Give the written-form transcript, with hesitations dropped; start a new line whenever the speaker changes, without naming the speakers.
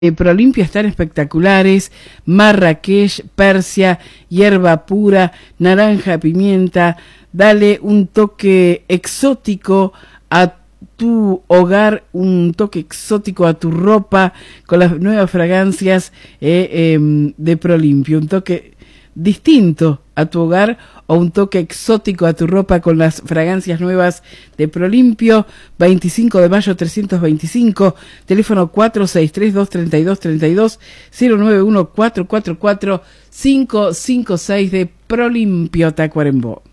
Prolimpio están espectaculares: Marrakech, Persia, hierba pura, naranja, pimienta. Dale un toque exótico a tu hogar, un toque exótico a tu ropa con las nuevas fragancias de Prolimpio, un toque distinto a tu hogar o un toque exótico a tu ropa con las fragancias nuevas de Prolimpio. 25 de mayo 325, teléfono 46323232, 091 444 556 de Prolimpio Tacuarembó.